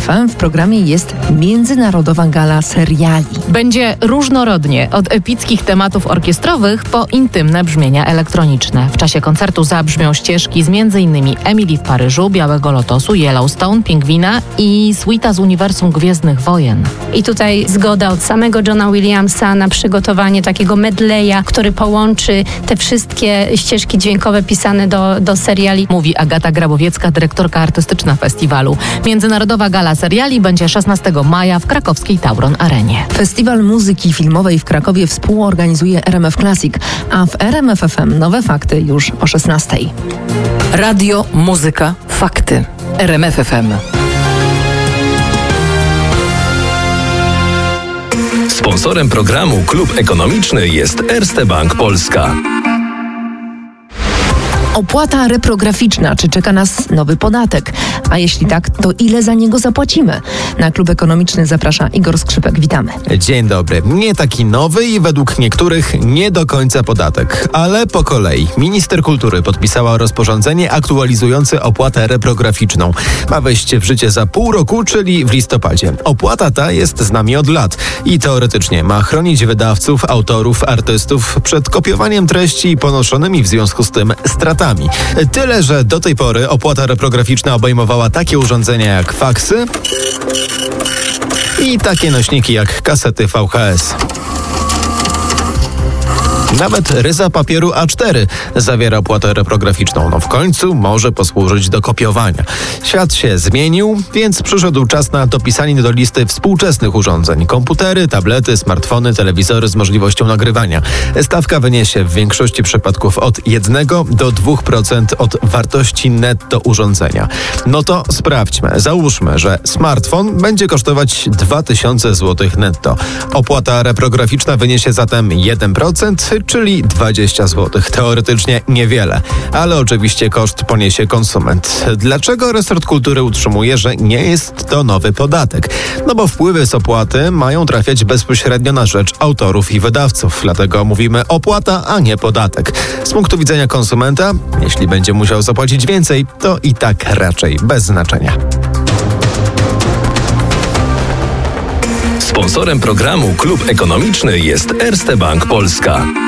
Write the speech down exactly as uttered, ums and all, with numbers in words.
F M w programie jest Międzynarodowa Gala Seriali. Będzie różnorodnie, od epickich tematów orkiestrowych po intymne brzmienia elektroniczne. W czasie koncertu zabrzmią ścieżki z między innymi Emily w Paryżu, Białego Lotosu, Yellowstone, Pingwina i Suita z uniwersum Gwiezdnych Wojen. I tutaj zgoda od samego Johna Williamsa na przygotowanie takiego medleya, który połączy te wszystkie ścieżki dźwiękowe pisane do, do seriali. Mówi Agata Grabowiecka, dyrektorka artystyczna festiwalu. Międzynarodowa Gala Seriali będzie szesnastego maja w krakowskiej Tauron Arenie. Festiwal Muzyki Filmowej w Krakowie współorganizuje R M F Classic, a w R M F F M nowe fakty już o szesnastej. Radio, muzyka, fakty. R M F F M. Sponsorem programu Klub Ekonomiczny jest Erste Bank Polska. Opłata reprograficzna. Czy czeka nas nowy podatek? A jeśli tak, to ile za niego zapłacimy? Na Klub Ekonomiczny zaprasza Igor Skrzypek. Witamy. Dzień dobry. Nie taki nowy i według niektórych nie do końca podatek. Ale po kolei. Minister Kultury podpisała rozporządzenie aktualizujące opłatę reprograficzną. Ma wejść w życie za pół roku, czyli w listopadzie. Opłata ta jest z nami od lat i teoretycznie ma chronić wydawców, autorów, artystów przed kopiowaniem treści i ponoszonymi w związku z tym stratami. Tyle, że do tej pory opłata reprograficzna obejmowała takie urządzenia jak faksy i takie nośniki jak kasety V H S. Nawet ryza papieru A cztery zawiera opłatę reprograficzną. No w końcu może posłużyć do kopiowania. Świat się zmienił, więc przyszedł czas na dopisanie do listy współczesnych urządzeń. Komputery, tablety, smartfony, telewizory z możliwością nagrywania. Stawka wyniesie w większości przypadków od jednego do dwóch procent od wartości netto urządzenia. No to sprawdźmy. Załóżmy, że smartfon będzie kosztować dwa tysiące złotych netto. Opłata reprograficzna wyniesie zatem jeden procent, czyli dwadzieścia złotych. Teoretycznie niewiele, ale oczywiście koszt poniesie konsument. Dlaczego resort kultury utrzymuje, że nie jest to nowy podatek? No bo wpływy z opłaty mają trafiać bezpośrednio na rzecz autorów i wydawców. Dlatego mówimy opłata, a nie podatek. Z punktu widzenia konsumenta, jeśli będzie musiał zapłacić więcej, to i tak raczej bez znaczenia. Sponsorem programu Klub Ekonomiczny jest Erste Bank Polska.